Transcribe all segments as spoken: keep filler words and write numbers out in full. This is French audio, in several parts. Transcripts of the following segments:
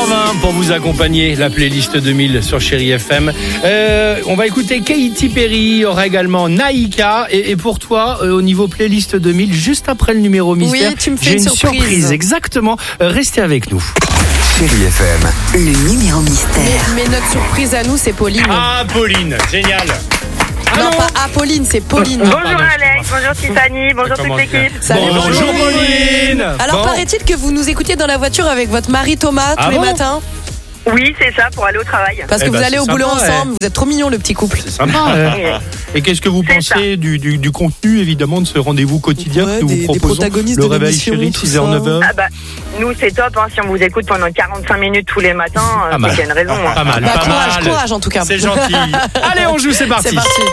heures vingt pour vous accompagner, la playlist deux mille sur Chérie F M. Euh, on va écouter Katy Perry, il y aura également Naïka. Et, et pour toi, euh, au niveau playlist deux mille, juste après le numéro mystère, oui, tu me fais j'ai une une surprise. surprise. Exactement. Euh, restez avec nous. Chérie F M. Le numéro mystère. Mais, mais notre surprise à nous, c'est Pauline. Ah, Pauline, génial. non, Allô pas Apolline, c'est Pauline. Ah, Bonjour pardon, Alex, bonjour Tiffany, bonjour toute l'équipe. Salut, Bonjour Pauline. Alors, Bon. paraît-il que vous nous écoutez dans la voiture avec votre mari Thomas tous Ah les bon matins. Oui, c'est ça, pour aller au travail. Parce que Eh vous ben, allez c'est au boulot sympa, ensemble. Vous êtes trop mignons, le petit couple. C'est sympa. euh. Et qu'est-ce que vous C'est pensez du, du, du contenu, évidemment, de ce rendez-vous quotidien Ouais, que nous des- vous des proposons? protagonistes Le de réveil l'émission, chérie, tout six heures, ça. neuf heures. Ah bah, nous c'est top, hein, si on vous écoute pendant quarante-cinq minutes tous les matins, euh, Pas mal. c'est qu'il y a une raison. hein. Pas mal, Bah, pas courage, mal. courage en tout cas. C'est gentil. Allez, on joue, c'est parti. C'est parti.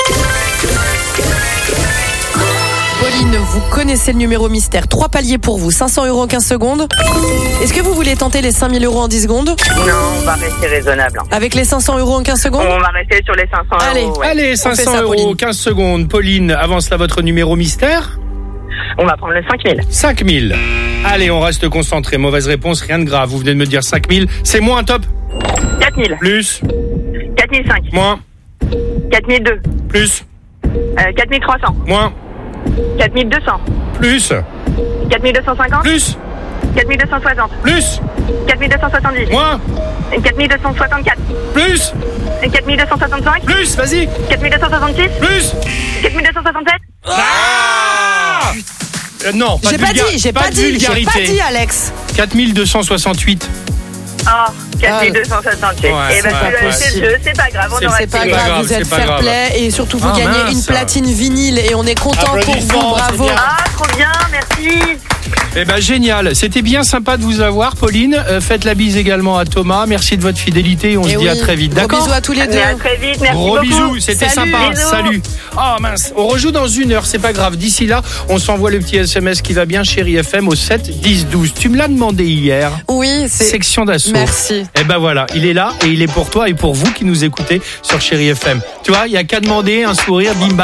Pauline, vous connaissez le numéro mystère. Trois paliers pour vous, cinq cents euros en quinze secondes. Est-ce que vous voulez tenter les cinq mille euros en dix secondes? Non, on va rester raisonnable. hein. Avec les cinq cents euros en quinze secondes? On va rester sur les cinq cents Allez. euros. ouais. Allez, On cinq fait cents ça, euros, Pauline. quinze secondes. Pauline, avance là votre numéro mystère. On va prendre le cinq mille. cinq mille. Allez, on reste concentré. Mauvaise réponse, rien de grave. Vous venez de me dire cinq mille. C'est moins, top. quatre mille. Plus. quatre mille cinq. Moins. quatre mille deux. Plus. Euh, quatre mille trois cents. Moins. quatre mille deux cents. Plus. quatre mille deux cent cinquante. Plus. quatre mille deux cent soixante. Plus. quatre mille deux cent soixante-dix. Moins. quatre mille deux cent soixante-quatre. Plus. quatre mille deux cent soixante-cinq. Plus. Vas-y. quatre mille deux cent soixante-six. Plus. quatre mille deux cent soixante-sept. Ah Euh, non, pas J'ai de pas vulga- dit, j'ai pas pas de dit, j'ai vulgarité. pas dit, Alex. quatre mille deux cent soixante-huit. Ah, quatre mille deux cent soixante-sept. Ouais, Et ben, ouais, tu l'as ouais. laissé le jeu, c'est pas grave, on C'est- aura C'est pas essayé. grave, grave, vous êtes c'est pas fair grave. play et surtout vous Ah, gagnez mince. une platine vinyle et on est content pour vous, Applaudissements, bravo. c'est bien. Ah, trop bien, merci. Eh ben génial, c'était bien sympa de vous avoir, Pauline. Euh, faites la bise également à Thomas. Merci de votre fidélité. On Et se dit oui, à très vite, gros d'accord? bisous à tous les deux. Mais à très vite, merci Gros beaucoup. bisous, c'était Salut. sympa. Bisous. Salut. Oh mince, on rejoue dans une heure, c'est pas grave. D'ici là, on s'envoie le petit S M S qui va bien, Chérie F M au sept dix douze. Tu me l'as demandé hier. Oui, c'est. Section d'assaut. Merci. Eh ben voilà, il est là et il est pour toi et pour vous qui nous écoutez sur Chérie F M. Tu vois, il y a qu'à demander un sourire, bim bam.